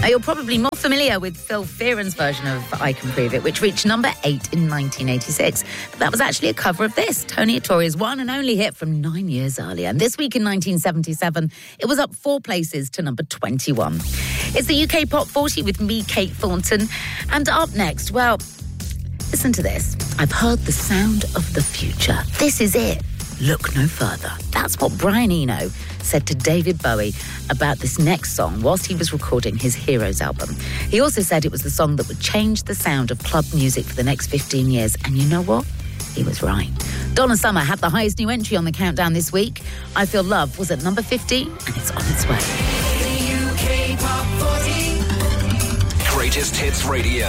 Now, you're probably more familiar with Phil Fearon's version of I Can Prove It, which reached number 8 in 1986. But that was actually a cover of this, Tony Attori's one and only hit from 9 years earlier. And this week in 1977, it was up 4 places to number 21. It's the UK Pop 40 with me, Kate Thornton. And up next, well, listen to this. I've heard the sound of the future. This is it. Look no further. That's what Brian Eno said to David Bowie about this next song whilst he was recording his Heroes album. He also said it was the song that would change the sound of club music for the next 15 years. And you know what? He was right. Donna Summer had the highest new entry on the countdown this week. I Feel Love was at number 15 and it's on its way. The UK Pop 40. Greatest Hits Radio.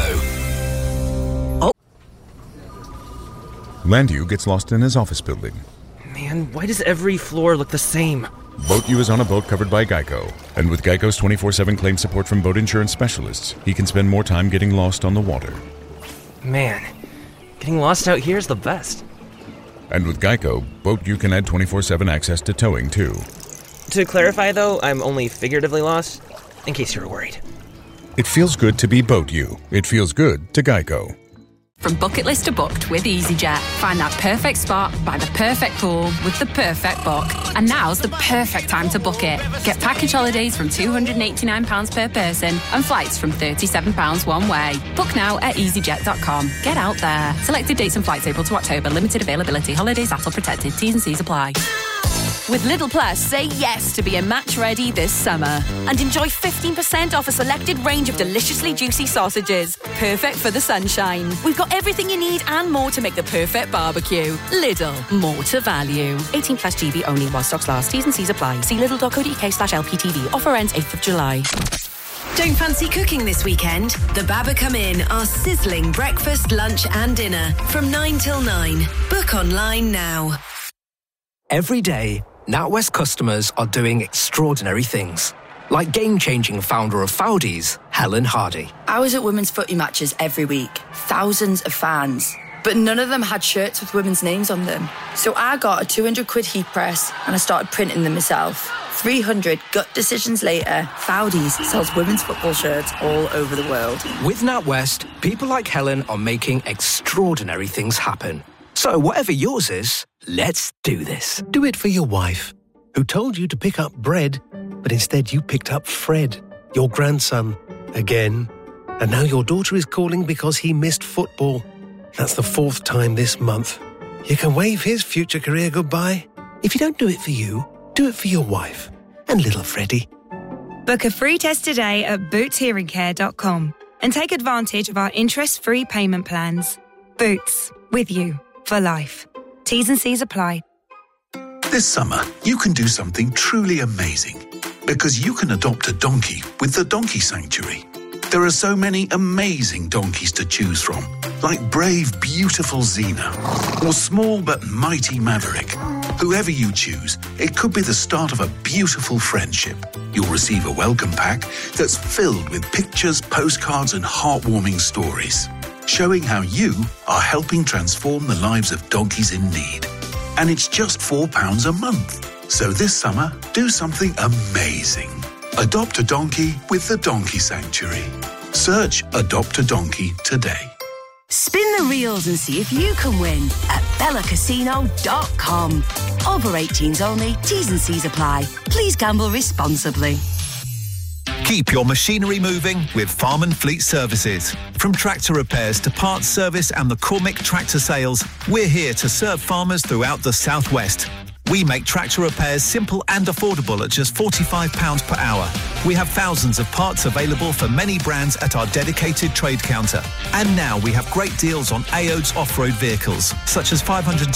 Landu gets lost in his office building. Man, why does every floor look the same? Boat U is on a boat covered by Geico. And with Geico's 24/7 claim support from boat insurance specialists, he can spend more time getting lost on the water. Man, getting lost out here is the best. And with Geico, Boat U can add 24/7 access to towing, too. To clarify, though, I'm only figuratively lost, in case you were worried. It feels good to be Boat U. It feels good to Geico. From bucket list to booked with EasyJet. Find that perfect spot by the perfect pool with the perfect book. And now's the perfect time to book it. Get package holidays from £289 per person and flights from £37 one way. Book now at easyjet.com. Get out there. Selected dates and flights April to October. Limited availability. Holidays ATOL protected. T's and C's apply. With Lidl Plus, say yes to being match ready this summer and enjoy 15% off a selected range of deliciously juicy sausages. Perfect for the sunshine. We've got everything you need and more to make the perfect barbecue. Lidl, more to value. 18 plus GB only while stocks last. T's and C's apply. See lidl.co.uk/LPTV. Offer ends 8th of July. Don't fancy cooking this weekend? The Baba Come In are sizzling breakfast, lunch and dinner from 9 till 9. Book online now. Every day, NatWest customers are doing extraordinary things. Like game-changing founder of Foudies, Helen Hardy. I was at women's footy matches every week. Thousands of fans. But none of them had shirts with women's names on them. So I got a 200 quid heat press and I started printing them myself. 300 gut decisions later, Foudies sells women's football shirts all over the world. With NatWest, people like Helen are making extraordinary things happen. So whatever yours is, let's do this. Do it for your wife, who told you to pick up bread, but instead you picked up Fred, your grandson, again. And now your daughter is calling because he missed football. That's the 4th time this month. You can wave his future career goodbye. If you don't do it for you, do it for your wife and little Freddie. Book a free test today at bootshearingcare.com and take advantage of our interest-free payment plans. Boots, with you for life. T's and C's apply. This summer, you can do something truly amazing because you can adopt a donkey with the Donkey Sanctuary. There are so many amazing donkeys to choose from, like brave, beautiful Xena or small but mighty Maverick. Whoever you choose, it could be the start of a beautiful friendship. You'll receive a welcome pack that's filled with pictures, postcards and heartwarming stories, showing how you are helping transform the lives of donkeys in need. And it's just £4 a month. So this summer, do something amazing. Adopt a donkey with the Donkey Sanctuary. Search Adopt a Donkey today. Spin the reels and see if you can win at BellaCasino.com. Over 18s only. T's and C's apply. Please gamble responsibly. Keep your machinery moving with Farm and Fleet Services. From tractor repairs to parts service and the Cormick tractor sales, we're here to serve farmers throughout the southwest. We make tractor repairs simple and affordable at just £45 per hour. We have thousands of parts available for many brands at our dedicated trade counter. And now we have great deals on AOD's off-road vehicles, such as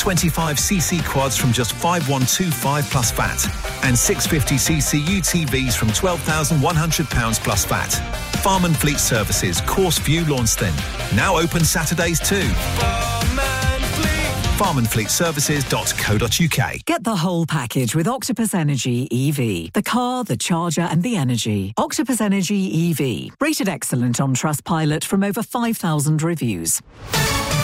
525cc quads from just £5,125 plus VAT, and 650cc UTVs from £12,100 plus VAT. Farm and Fleet Services, Course View, Launceston. Now open Saturdays too. farmandfleetservices.co.uk. Get the whole package with Octopus Energy EV. The car, the charger and the energy. Octopus Energy EV. Rated excellent on Trustpilot from over 5,000 reviews.